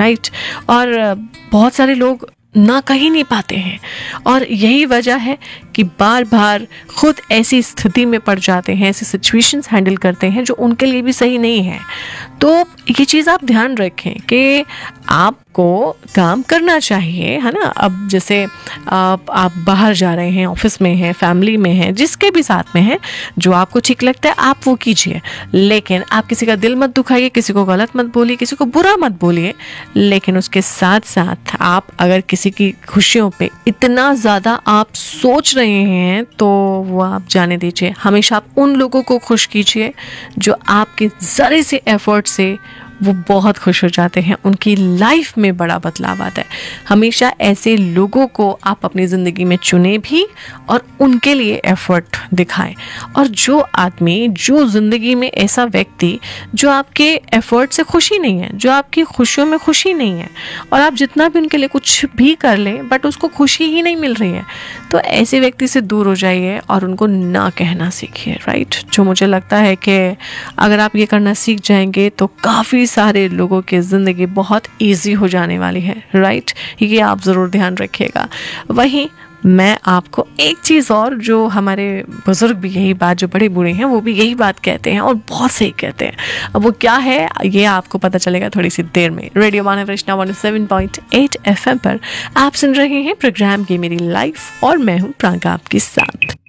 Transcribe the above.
Right. और बहुत सारे लोग ना कहीं नहीं पाते हैं, और यही वजह है कि बार बार खुद ऐसी स्थिति में पड़ जाते हैं, ऐसी सिचुएशंस हैंडल करते हैं जो उनके लिए भी सही नहीं है। तो ये चीज़ आप ध्यान रखें कि आपको काम करना चाहिए, है ना। अब जैसे आप बाहर जा रहे हैं, ऑफिस में हैं, फैमिली में हैं, जिसके भी साथ में हैं, जो आपको ठीक लगता है आप वो कीजिए, लेकिन आप किसी का दिल मत दुखाइए, किसी को गलत मत बोलिए, किसी को बुरा मत बोलिए। लेकिन उसके साथ साथ आप अगर किसी की खुशियों पे इतना ज़्यादा आप सोच रहे हैं तो वो आप जाने दीजिए। हमेशा आप उन लोगों को खुश कीजिए जो आपके ज़रे से एफर्ट से वो बहुत खुश हो जाते हैं, उनकी लाइफ में बड़ा बदलाव आता है। हमेशा ऐसे लोगों को आप अपनी ज़िंदगी में चुने भी और उनके लिए एफर्ट दिखाएं। और जो आदमी, जो ज़िंदगी में ऐसा व्यक्ति जो आपके एफर्ट से खुशी नहीं है, जो आपकी खुशियों में खुशी नहीं है, और आप जितना भी उनके लिए कुछ भी कर लें बट उसको खुशी ही नहीं मिल रही है, तो ऐसे व्यक्ति से दूर हो जाइए और उनको ना कहना सीखिए, राइट। जो मुझे लगता है कि अगर आप ये करना सीख जाएंगे तो काफ़ी सारे लोगों की ज़िंदगी बहुत इजी हो जाने वाली है, राइट। ये आप ज़रूर ध्यान रखिएगा। वहीं मैं आपको एक चीज़ और, जो हमारे बुज़ुर्ग भी यही बात, जो बड़े बूढ़े हैं वो भी यही बात कहते हैं और बहुत सही कहते हैं। अब वो क्या है ये आपको पता चलेगा थोड़ी सी देर में। रेडियो मानवरचना 107.8 FM पर आप सुन रहे हैं प्रोग्राम ये मेरी लाइफ, और मैं हूँ प्रांका आपके साथ।